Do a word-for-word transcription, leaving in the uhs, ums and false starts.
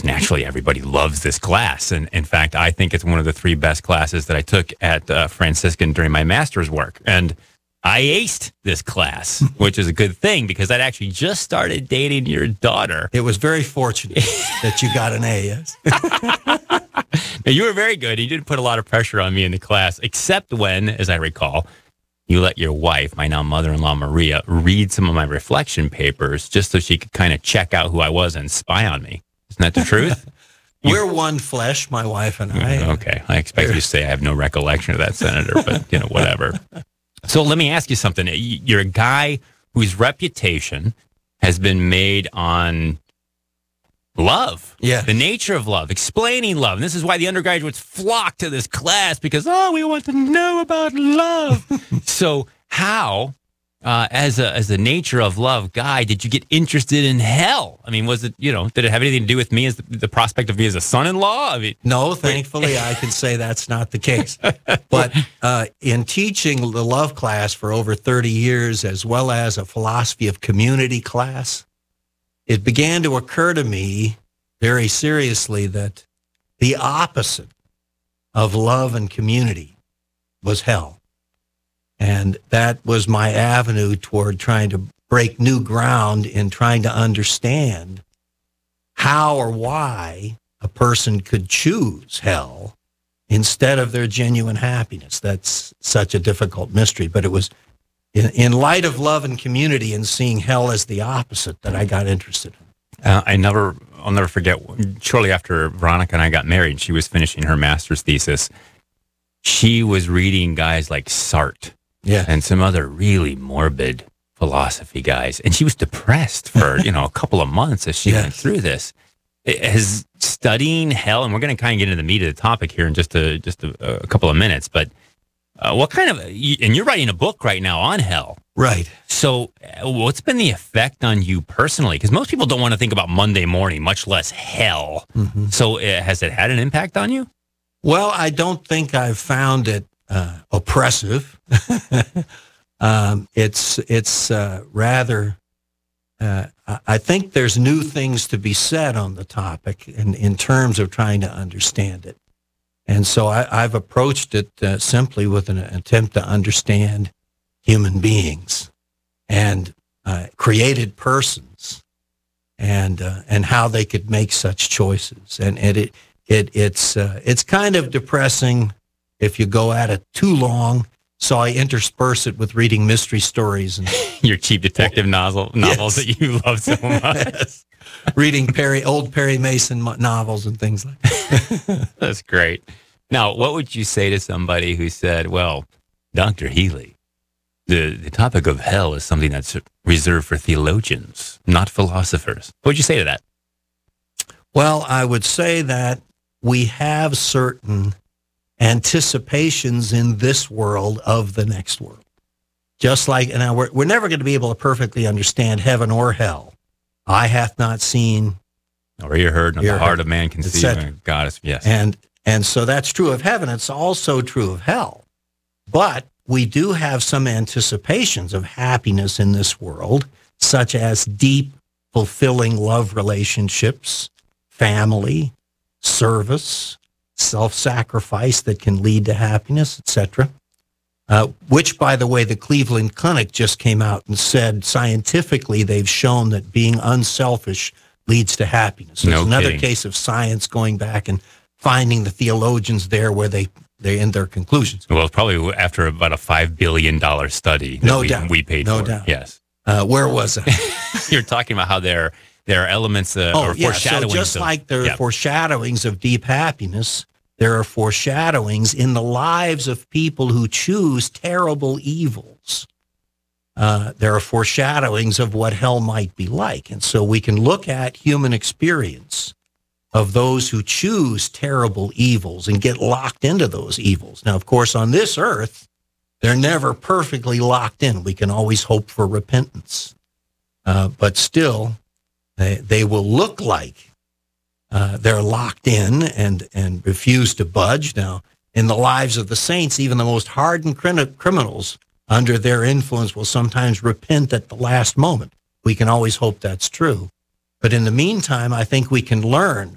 naturally, everybody loves this class. And in fact, I think it's one of the three best classes that I took at uh, Franciscan during my master's work. And I aced this class, which is a good thing because I'd actually just started dating your daughter. It was very fortunate that you got an A, yes. Now, you were very good. You didn't put a lot of pressure on me in the class, except when, as I recall, you let your wife, my now mother-in-law Maria, read some of my reflection papers just so she could kind of check out who I was and spy on me. Isn't that the truth? We're one flesh, my wife and I. Okay. I expect you to say I have no recollection of that, Senator, but, you know, whatever. So let me ask you something. You're a guy whose reputation has been made on love. Yeah. The nature of love, explaining love. And this is why the undergraduates flock to this class because, oh, we want to know about love. So how, uh, as a as a nature of love guy, did you get interested in hell? I mean, was it, you know, did it have anything to do with me as the, the prospect of me as a son-in-law? I mean, no, thankfully, I can say that's not the case. But uh, in teaching the love class for over thirty years, as well as a philosophy of community class, it began to occur to me very seriously that the opposite of love and community was hell. And that was my avenue toward trying to break new ground in trying to understand how or why a person could choose hell instead of their genuine happiness. That's such a difficult mystery, but it was in, in light of love and community and seeing hell as the opposite that I got interested in. Uh, I never, I'll never forget, shortly after Veronica and I got married, she was finishing her master's thesis. She was reading guys like Sartre Yeah. and some other really morbid philosophy guys. And she was depressed for, you know, a couple of months as she Yes. went through this. Has studying hell, and we're going to kind of get into the meat of the topic here in just a, just a, a couple of minutes, but uh, what kind of, and you're writing a book right now on hell. Right. So uh, what's been the effect on you personally? Because most people don't want to think about Monday morning, much less hell. Mm-hmm. So uh, has it had an impact on you? Well, I don't think I've found it uh, oppressive. um, it's it's uh, rather, uh, I think there's new things to be said on the topic in, in terms of trying to understand it. And so I, I've approached it uh, simply with an attempt to understand human beings and uh, created persons and uh, and how they could make such choices. And, and it it it's uh, it's kind of depressing if you go at it too long. So I intersperse it with reading mystery stories and Your cheap detective novel, novels Yes. that you love so much. Yes. Reading Perry old Perry Mason mo- novels and things like that. That's great. Now, what would you say to somebody who said, well, Doctor Healy, the, the topic of hell is something that's reserved for theologians, not philosophers? What would you say to that? Well, I would say that we have certain anticipations in this world of the next world. Just like, and now we're, we're never going to be able to perfectly understand heaven or hell. Eye hath not seen, Or ear heard, Ear the heart heard, of man et conceive. cetera. God is, yes. and and so that's true of heaven. It's also true of hell. But we do have some anticipations of happiness in this world, such as deep, fulfilling love relationships, family, service, self-sacrifice that can lead to happiness, et cetera. Uh, which, by the way, the Cleveland Clinic just came out and said scientifically they've shown that being unselfish leads to happiness. So No it's another kidding. case of science going back and finding the theologians there where they, they end their conclusions. Well, probably after about a five billion dollars study that No we, doubt. we paid No for. doubt. Yes. Uh, where was I? You're talking about how there, there are elements uh, Oh, or yeah. So foreshadowings. just of- like there are yeah. foreshadowings of deep happiness, there are foreshadowings in the lives of people who choose terrible evils. Uh, there are foreshadowings of what hell might be like. And so we can look at human experience of those who choose terrible evils and get locked into those evils. Now, of course, on this earth, they're never perfectly locked in. We can always hope for repentance. Uh, but still, they, they will look like uh, they're locked in and, and refuse to budge. Now, in the lives of the saints, even the most hardened crim- criminals under their influence will sometimes repent at the last moment. We can always hope that's true. But in the meantime, I think we can learn